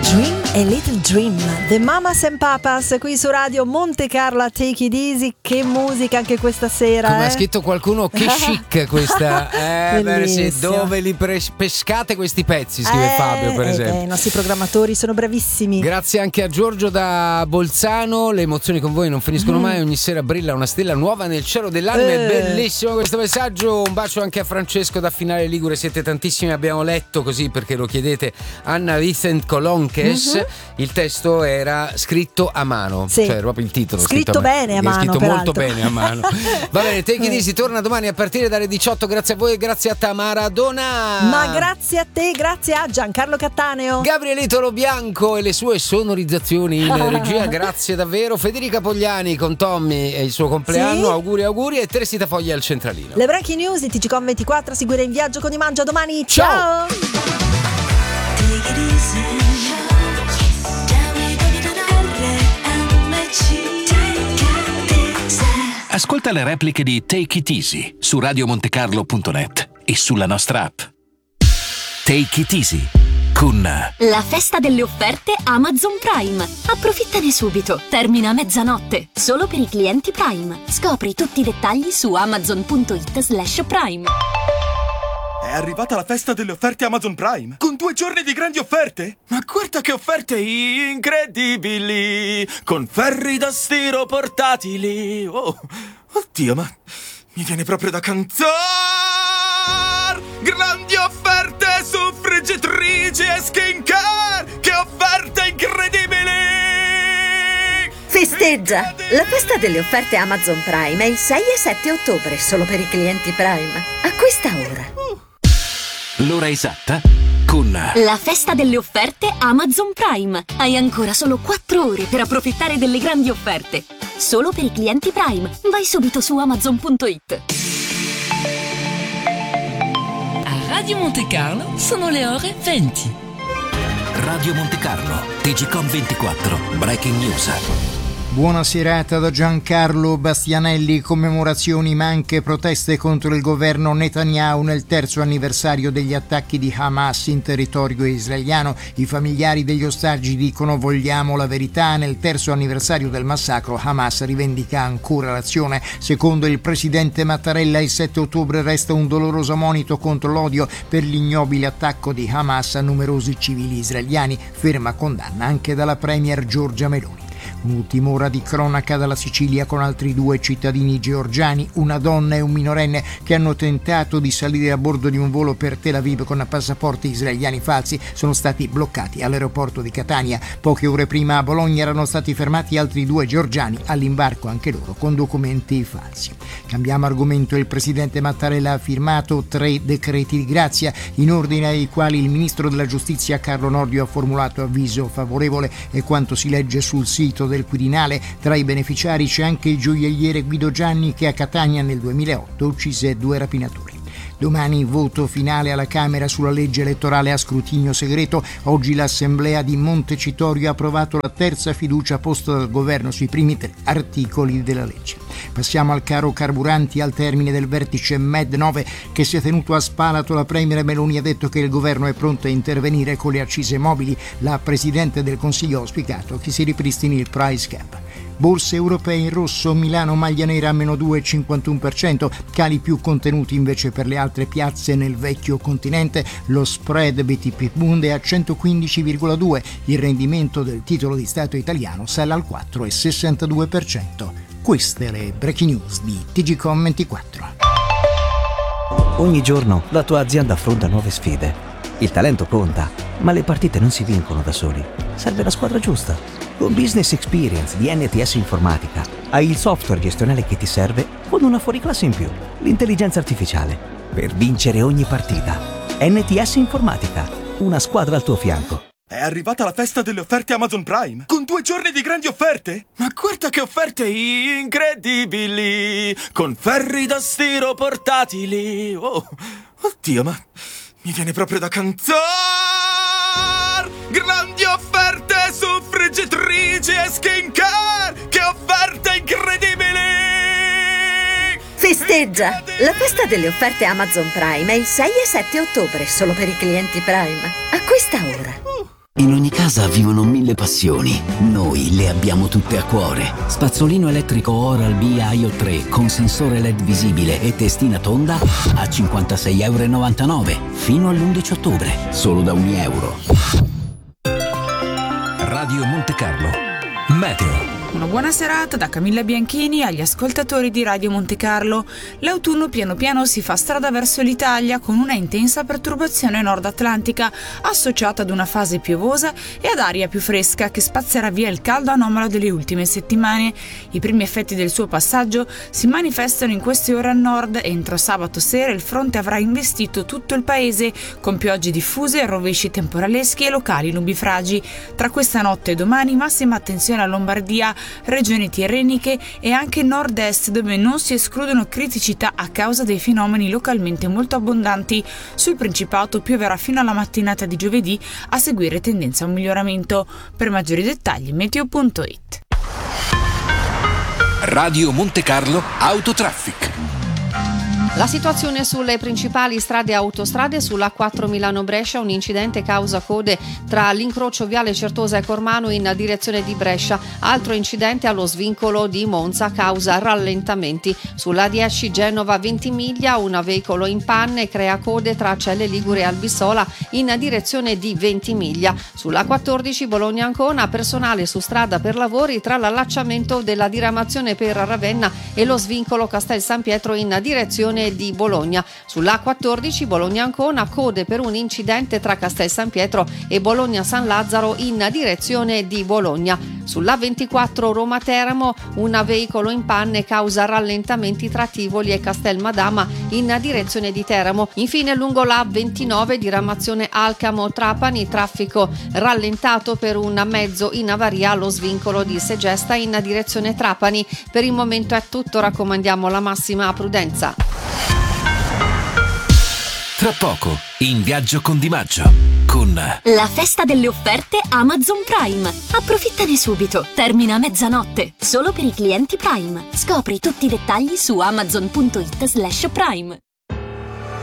Dream a Little Dream, The Mamas and Papas, qui su Radio Monte Carlo a Take It Easy. Che musica anche questa sera. Come ha scritto qualcuno, che chic questa. Sì, dove li pescate questi pezzi, scrive Fabio, per esempio. I nostri programmatori sono bravissimi. Grazie anche a Giorgio da Bolzano. Le emozioni con voi non finiscono mai, ogni sera brilla una stella nuova nel cielo dell'anima. È bellissimo questo messaggio. Un bacio anche a Francesco da Finale Ligure, siete tantissimi, abbiamo letto, così perché lo chiedete, Anna Vicent Colonches. Il testo era scritto a mano, sì. Cioè proprio il titolo scritto bene a mano, scritto peraltro. molto bene a mano. Va bene, Take It Easy torna domani a partire dalle 18. Grazie a voi e grazie a Tamara Dona. Ma grazie a te, grazie a Giancarlo Cattaneo, Gabrielito Lobianco e le sue sonorizzazioni in regia. Grazie davvero. Federica Pogliani con Tommy e il suo compleanno, sì. auguri, e Teresita Foglia al centralino. Le breaking news di TGCOM24 a seguire in viaggio con Di Maggio domani. Ciao. Ascolta le repliche di Take It Easy su radiomontecarlo.net e sulla nostra app. Take It Easy con la festa delle offerte Amazon Prime. Approfittane subito. Termina a mezzanotte. Solo per i clienti Prime. Scopri tutti i dettagli su amazon.it/Prime. È arrivata la festa delle offerte Amazon Prime, con 2 giorni di grandi offerte. Ma guarda che offerte incredibili, con ferri da stiro portatili. Oh, oddio, ma mi viene proprio da cantare. Grandi offerte su friggitrici e skincare. Che offerte incredibili! Festeggia! La festa delle offerte Amazon Prime è il 6 e 7 ottobre, solo per i clienti Prime. Acquista ora. l'ora esatta con la festa delle offerte Amazon Prime. Hai ancora solo 4 ore per approfittare delle grandi offerte. Solo per i clienti Prime. Vai subito su amazon.it. A Radio Monte Carlo sono le ore 20. Radio Monte Carlo, TGCOM24, Breaking News. Buona serata da Giancarlo Bastianelli. Commemorazioni ma anche proteste contro il governo Netanyahu nel 3° anniversario degli attacchi di Hamas in territorio israeliano. I familiari degli ostaggi dicono vogliamo la verità. Nel 3° anniversario del massacro Hamas rivendica ancora l'azione. Secondo il presidente Mattarella il 7 ottobre resta un doloroso monito contro l'odio per l'ignobile attacco di Hamas a numerosi civili israeliani. Ferma condanna anche dalla premier Giorgia Meloni. Un'ultima ora di cronaca dalla Sicilia con altri 2 cittadini georgiani, una donna e un minorenne che hanno tentato di salire a bordo di un volo per Tel Aviv con passaporti israeliani falsi, sono stati bloccati all'aeroporto di Catania. Poche ore prima a Bologna erano stati fermati altri 2 georgiani all'imbarco anche loro con documenti falsi. Cambiamo argomento. Il presidente Mattarella ha firmato 3 decreti di grazia in ordine ai quali il ministro della giustizia Carlo Nordio ha formulato avviso favorevole, e quanto si legge sul sito del Quirinale, tra i beneficiari c'è anche il gioielliere Guido Gianni che a Catania nel 2008 uccise 2 rapinatori. Domani voto finale alla Camera sulla legge elettorale a scrutinio segreto. Oggi l'Assemblea di Montecitorio ha approvato la 3ª fiducia posta dal governo sui primi 3 articoli della legge. Passiamo al caro carburanti. Al termine del vertice Med9 che si è tenuto a Spalato, la premier Meloni ha detto che il governo è pronto a intervenire con le accise mobili. La Presidente del Consiglio ha auspicato che si ripristini il price cap. Borse europee in rosso, Milano maglia nera a meno 2,51%, cali più contenuti invece per le altre piazze nel vecchio continente. Lo spread BTP Bund è a 115,2, il rendimento del titolo di Stato italiano sale al 4,62%. Queste le breaking news di TGCOM24. Ogni giorno la tua azienda affronta nuove sfide. Il talento conta, ma le partite non si vincono da soli. Serve la squadra giusta. Con Business Experience di NTS Informatica hai il software gestionale che ti serve con una fuoriclasse in più, l'intelligenza artificiale, per vincere ogni partita. NTS Informatica, una squadra al tuo fianco. È arrivata la festa delle offerte Amazon Prime, con 2 giorni di grandi offerte. Ma guarda che offerte incredibili, con ferri da stiro portatili. Oh, oddio, ma mi viene proprio da cantare. Grandi offerte su friggitrici e skincare. Che offerte incredibili! Festeggia! La festa delle offerte Amazon Prime è il 6 e 7 ottobre, solo per i clienti Prime. Acquista ora. In ogni caso casa vivono 1000 passioni. Noi le abbiamo tutte a cuore. Spazzolino elettrico Oral-B IO 3 con sensore LED visibile e testina tonda a €56,99 fino all'11 ottobre, solo da €1. Radio Monte Carlo. Meteo. Una buona serata da Camilla Bianchini agli ascoltatori di Radio Monte Carlo. L'autunno piano piano si fa strada verso l'Italia con una intensa perturbazione nord atlantica associata ad una fase piovosa e ad aria più fresca che spazzerà via il caldo anomalo delle ultime settimane. I primi effetti del suo passaggio si manifestano in queste ore a nord. Entro sabato sera il fronte avrà investito tutto il paese con piogge diffuse, rovesci temporaleschi e locali nubifragi. Tra questa notte e domani massima attenzione a Lombardia, regioni tirreniche e anche nord-est, dove non si escludono criticità a causa dei fenomeni localmente molto abbondanti. Sul Principato pioverà fino alla mattinata di giovedì, a seguire tendenza a un miglioramento. Per maggiori dettagli meteo.it. Radio Monte Carlo Autotraffic. La situazione sulle principali strade e autostrade: sulla A4 Milano-Brescia un incidente causa code tra l'incrocio Viale Certosa e Cormano in direzione di Brescia, altro incidente allo svincolo di Monza causa rallentamenti. Sulla A10 Genova-Ventimiglia un veicolo in panne crea code tra Celle Ligure e Albissola in direzione di Ventimiglia. Sulla A14 Bologna-Ancona personale su strada per lavori tra l'allacciamento della diramazione per Ravenna e lo svincolo Castel San Pietro in direzione di Bologna. Sull'A14 Bologna-Ancona code per un incidente tra Castel San Pietro e Bologna-San Lazzaro in direzione di Bologna. Sull'A24 Roma-Teramo un veicolo in panne causa rallentamenti tra Tivoli e Castel Madama in direzione di Teramo. Infine lungo l'A29 diramazione Alcamo-Trapani traffico rallentato per un mezzo in avaria allo svincolo di Segesta in direzione Trapani. Per il momento è tutto, raccomandiamo la massima prudenza. Tra poco, in viaggio con Di Maggio, con la festa delle offerte Amazon Prime. Approfittane subito. Termina a mezzanotte. Solo per i clienti Prime. Scopri tutti i dettagli su amazon.it/Prime.